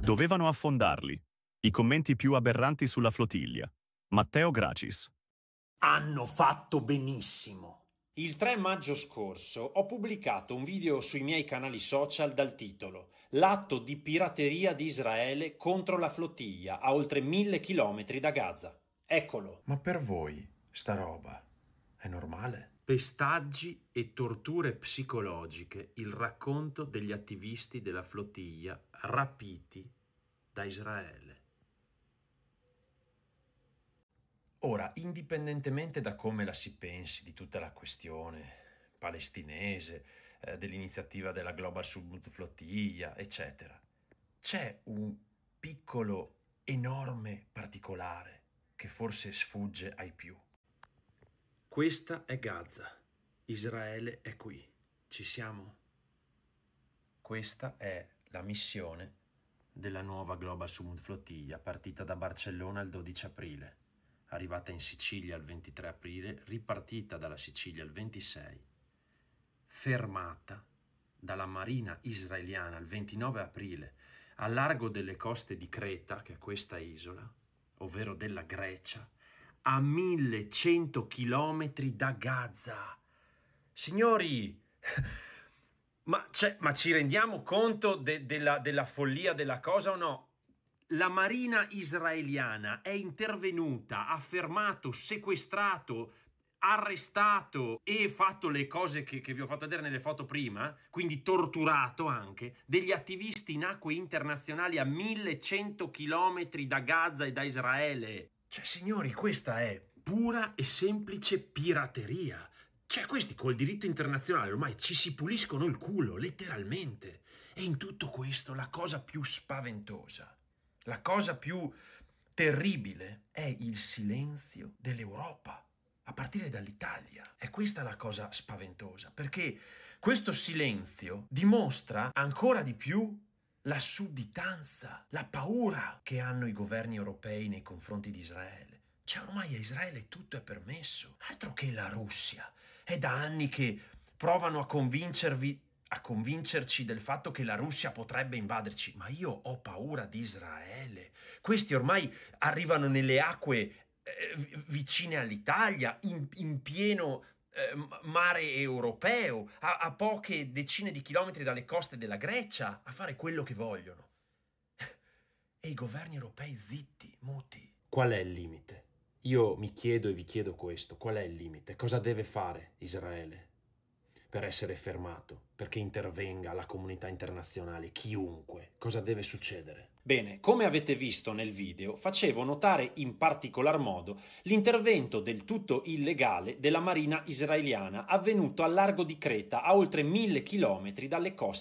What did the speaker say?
Dovevano affondarli. I commenti più aberranti sulla flottiglia. Matteo Gracis. Hanno fatto benissimo. Il 3 maggio scorso ho pubblicato un video sui miei canali social dal titolo "L'atto di pirateria di Israele contro la flottiglia a oltre 1000 chilometri da Gaza". Eccolo. Ma per voi sta roba è normale? Pestaggi e torture psicologiche, il racconto degli attivisti della flottiglia rapiti da Israele. Ora, indipendentemente da come la si pensi di tutta la questione palestinese, dell'iniziativa della Global Submarine Flottiglia, eccetera, c'è un piccolo, enorme particolare che forse sfugge ai più. Questa è Gaza. Israele è qui. Ci siamo? Questa è la missione Della nuova Global Submarine Flottiglia, partita da Barcellona il 12 aprile, arrivata in Sicilia il 23 aprile, ripartita dalla Sicilia il 26, fermata dalla Marina israeliana il 29 aprile a largo delle coste di Creta, che è questa isola, ovvero della Grecia, a 1100 chilometri da Gaza. Signori, ma ci rendiamo conto della follia della cosa o no? La marina israeliana è intervenuta, ha fermato, sequestrato, arrestato e fatto le cose che vi ho fatto vedere nelle foto prima, quindi torturato anche, degli attivisti in acque internazionali a 1100 chilometri da Gaza e da Israele. Cioè, signori, questa è Pura e semplice pirateria. Cioè, questi col diritto internazionale ormai ci si puliscono il culo, letteralmente. E in tutto questo la cosa più spaventosa, la cosa più terribile è il silenzio dell'Europa, a partire dall'Italia. È questa la cosa spaventosa, perché questo silenzio dimostra ancora di più la sudditanza, la paura che hanno i governi europei nei confronti di Israele. Cioè, ormai a Israele tutto è permesso, altro che la Russia. È da anni che provano a convincerci del fatto che la Russia potrebbe invaderci, ma io ho paura di Israele. Questi ormai arrivano nelle acque vicine all'Italia, in pieno mare europeo, a poche decine di chilometri dalle coste della Grecia, a fare quello che vogliono. E i governi europei zitti, muti. Qual è il limite? Io mi chiedo e vi chiedo questo, qual è il limite? Cosa deve fare Israele per essere fermato, perché intervenga la comunità internazionale, chiunque? Cosa deve succedere? Bene, come avete visto nel video, facevo notare in particolar modo l'intervento del tutto illegale della marina israeliana avvenuto al largo di Creta, a oltre 1000 chilometri dalle coste